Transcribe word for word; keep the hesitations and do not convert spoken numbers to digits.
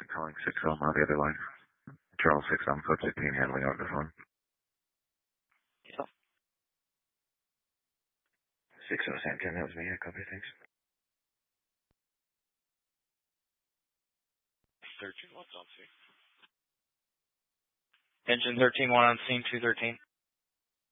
calling six Elm on the other line. Charles six Elm, code fifteen, handling over the phone. Yeah. six oh Sam ten, that was me. I copy, thanks. thirteen, what's on scene? Engine thirteen, one on scene, two thirteen.